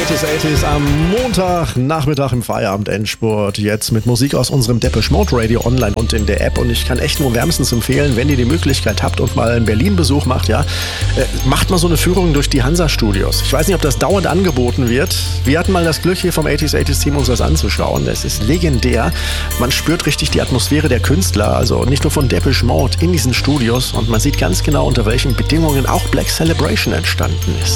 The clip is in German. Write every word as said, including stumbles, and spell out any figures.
achtzig achtzig am Montagnachmittag im Feierabend-Endspurt. Jetzt mit Musik aus unserem Depeche Mode Radio online und in der App. Und ich kann echt nur wärmstens empfehlen, wenn ihr die Möglichkeit habt und mal einen Berlin-Besuch macht, ja, äh, macht mal so eine Führung durch die Hansa-Studios. Ich weiß nicht, ob das dauernd angeboten wird. Wir hatten mal das Glück, hier vom achtzig achtzig-Team uns das anzuschauen. Es ist legendär. Man spürt richtig die Atmosphäre der Künstler, also nicht nur von Depeche Mode in diesen Studios. Und man sieht ganz genau, unter welchen Bedingungen auch Black Celebration entstanden ist.